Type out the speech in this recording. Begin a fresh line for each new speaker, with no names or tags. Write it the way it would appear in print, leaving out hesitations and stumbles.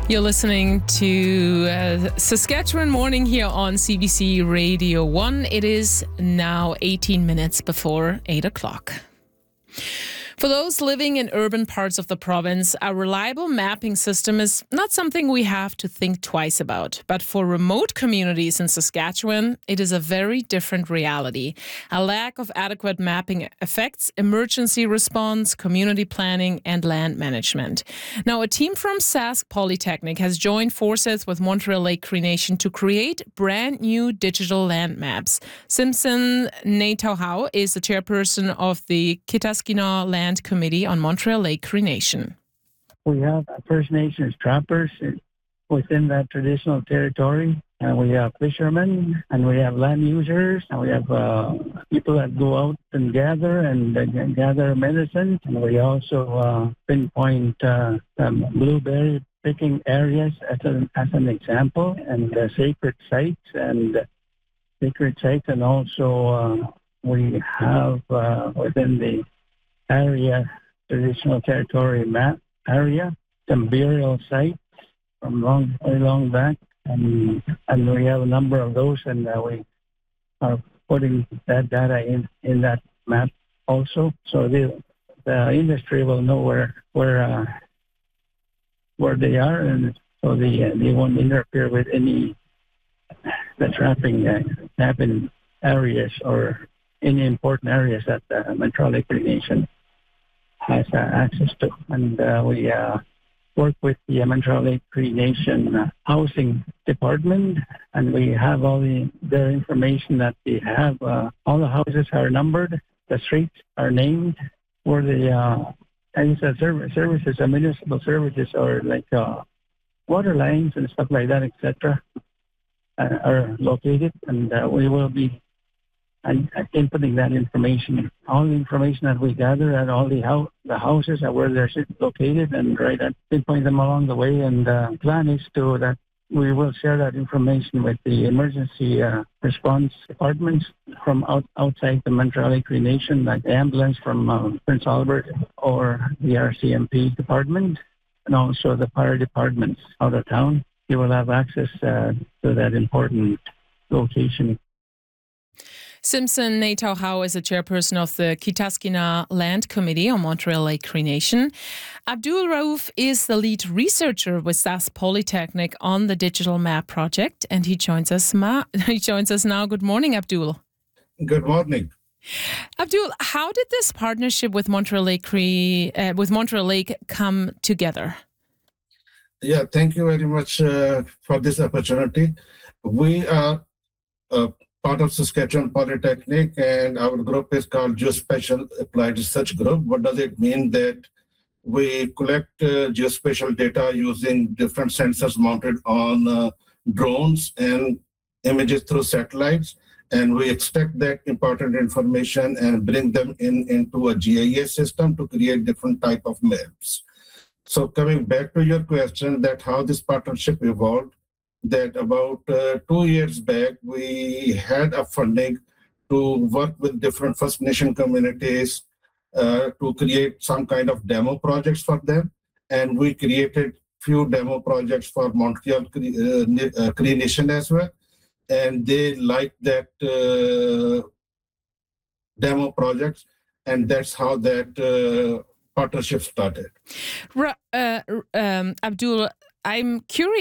You're listening to Saskatchewan Morning here on CBC Radio 1. It is now 18 minutes before 8 o'clock. For those living in urban parts of the province, a reliable mapping system is not something we have to think twice about. But for remote communities in Saskatchewan, it is a very different reality. A lack of adequate mapping affects emergency response, community planning, and land management. Now, a team from Sask Polytechnic has joined forces with Montreal Lake Cree Nation to create brand new digital land maps. Simpson Naitauhau is the chairperson of the Kitaskina Land Committee on Montreal Lake Cree Nation.
We have First Nations trappers within that traditional territory, and we have fishermen, and we have land users, and we have people that go out and gather medicine, and we also pinpoint blueberry picking areas as an example, and sacred sites, and also we have within the area, traditional territory map area, some burial sites from very long back, and we have a number of those, and we are putting that data in that map also, so the industry will know where they are, and so they won't interfere with any the trapping areas or any important areas that the Montreal Lake Cree Nation has access to. And we work with the Montreal Lake Cree Nation Housing Department, and we have their information that they have. All the houses are numbered, the streets are named, where the services, municipal services, or like water lines and stuff like that, etc., are located, and we will be inputting that information, all the information that we gather at all the houses and where they're located, and pinpoint them along the way. And the plan is that we will share that information with the emergency response departments from outside the Montreal Lake Cree Nation, like the ambulance from Prince Albert or the RCMP department, and also the fire departments out of town. You will have access to that important location.
Simpson Naitauhau is the chairperson of the Kitaskina Land Committee on Montreal Lake Cree Nation. Abdul Raouf is the lead researcher with Sask Polytechnic on the Digital Map project, and he joins us now. Good morning, Abdul.
Good morning.
Abdul, how did this partnership with Montreal Lake come together?
Yeah, thank you very much for this opportunity. We are part of Saskatchewan Polytechnic, and our group is called Geospatial Applied Research Group. What does it mean? That we collect geospatial data using different sensors mounted on drones and images through satellites, and we extract that important information and bring them into a GIS system to create different type of maps. So coming back to your question, that how this partnership evolved, that about 2 years back, we had a funding to work with different First Nation communities to create some kind of demo projects for them. And we created few demo projects for Montreal Cree Nation as well. And they liked that demo projects, and that's how that partnership started.
Abdul, I'm curious